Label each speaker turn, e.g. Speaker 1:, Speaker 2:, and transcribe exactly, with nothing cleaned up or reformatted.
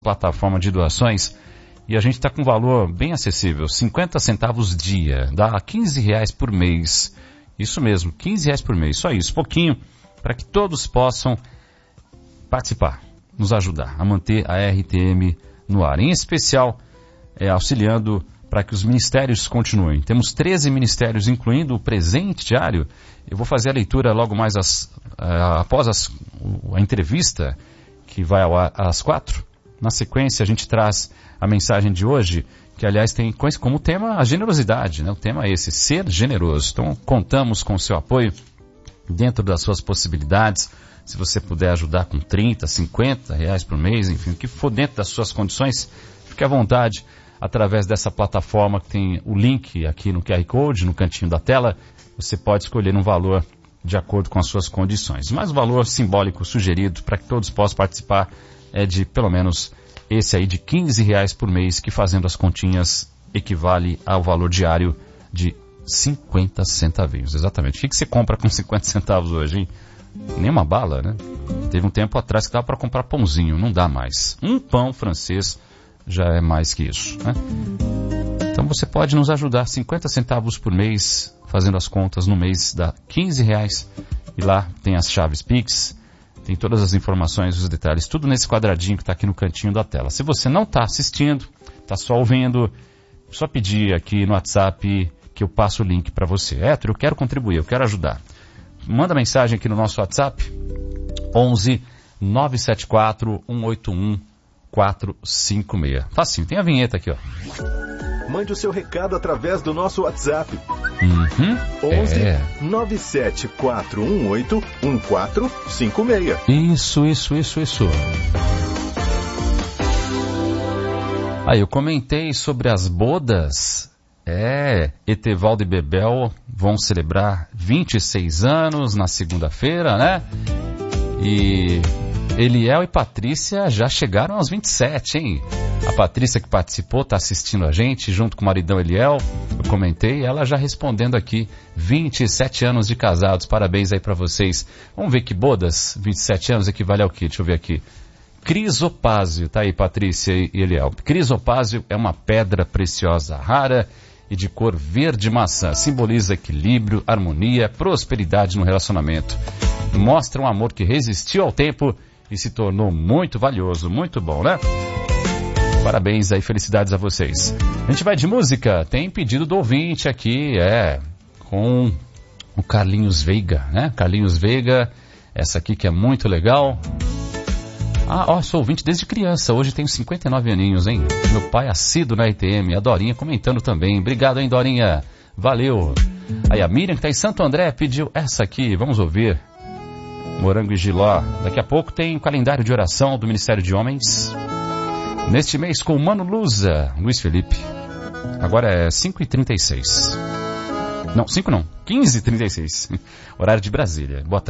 Speaker 1: plataforma de doações e a gente está com um valor bem acessível, cinquenta centavos dia, dá quinze reais por mês. Isso mesmo, quinze reais por mês, só isso, pouquinho, para que todos possam participar, nos ajudar a manter a R T M no ar. Em especial, é, auxiliando para que os ministérios continuem. Temos treze ministérios, incluindo o presente diário. Eu vou fazer a leitura logo mais as, uh, após as, a entrevista, que vai ao ar às quatro. Na sequência, a gente traz a mensagem de hoje, que, aliás, tem como tema a generosidade, né? O tema é esse, ser generoso. Então, contamos com o seu apoio dentro das suas possibilidades. Se você puder ajudar com trinta, cinquenta reais por mês, enfim, o que for dentro das suas condições, fique à vontade, através dessa plataforma que tem o link aqui no Q R Code, no cantinho da tela. Você pode escolher um valor de acordo com as suas condições. Mas o valor simbólico sugerido para que todos possam participar é de pelo menos esse aí de quinze reais por mês, que fazendo as continhas equivale ao valor diário de cinquenta centavinhos. Exatamente. O que você compra com cinquenta centavos hoje, hein? Nem uma bala, né? Teve um tempo atrás que dava para comprar pãozinho, não dá mais. Um pão francês já é mais que isso, né? Então você pode nos ajudar, cinquenta centavos por mês, fazendo as contas no mês dá quinze reais. E lá tem as chaves Pix, tem todas as informações, os detalhes, tudo nesse quadradinho que está aqui no cantinho da tela. Se você não está assistindo, está só ouvindo, só pedir aqui no WhatsApp que eu passo o link para você. Hétero, eu quero contribuir, eu quero ajudar. Manda mensagem aqui no nosso WhatsApp, onze nove sete quatro um oito um quatro cinco seis. Facinho, tem a vinheta aqui, ó.
Speaker 2: Mande o seu recado através do nosso WhatsApp.
Speaker 1: Uhum,
Speaker 2: onze
Speaker 1: é.
Speaker 2: nove sete quatro um oito um quatro cinco seis.
Speaker 1: Isso, isso, isso, isso. Aí, eu comentei sobre as bodas. É, Etevaldo e Bebel vão celebrar vinte e seis anos na segunda-feira, né? E Eliel e Patrícia já chegaram aos vinte e sete, hein? A Patrícia que participou, está assistindo a gente, junto com o maridão Eliel. Eu comentei, ela já respondendo aqui, vinte e sete anos de casados, parabéns aí para vocês. Vamos ver que bodas, vinte e sete anos equivale ao quê? Deixa eu ver aqui. Crisopásio, tá aí Patrícia e Eliel. Crisopásio é uma pedra preciosa rara e de cor verde maçã. Simboliza equilíbrio, harmonia, prosperidade no relacionamento. Mostra um amor que resistiu ao tempo e se tornou muito valioso. Muito bom, né? Parabéns aí, felicidades a vocês. A gente vai de música. Tem pedido do ouvinte aqui, é, com o Carlinhos Veiga, né? Carlinhos Veiga, essa aqui que é muito legal. Ah, ó, sou ouvinte desde criança, hoje tenho cinquenta e nove aninhos, hein? Meu pai assíduo na R T M, a Dorinha comentando também. Obrigado, hein, Dorinha? Valeu. Aí a Miriam, que tá em Santo André, pediu essa aqui, vamos ouvir. Morango e Giló. Daqui a pouco tem o calendário de oração do Ministério de Homens. Neste mês com o Mano Lusa, Luiz Felipe. Agora é cinco e trinta e seis. Não, cinco não, quinze e trinta e seis. Horário de Brasília. Boa tarde.